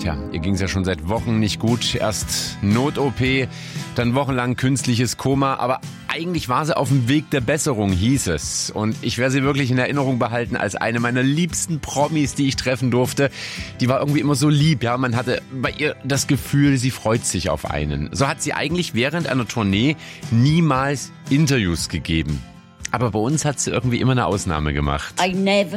Tja, ihr ging es ja schon seit Wochen nicht gut. Erst Not-OP, dann wochenlang künstliches Koma. Aber eigentlich war sie auf dem Weg der Besserung, hieß es. Und ich werde sie wirklich in Erinnerung behalten als eine meiner liebsten Promis, die ich treffen durfte. Die war irgendwie immer so lieb. Ja, man hatte bei ihr das Gefühl, sie freut sich auf einen. So hat sie eigentlich während einer Tournee niemals Interviews gegeben. Aber bei uns hat sie irgendwie immer eine Ausnahme gemacht. I never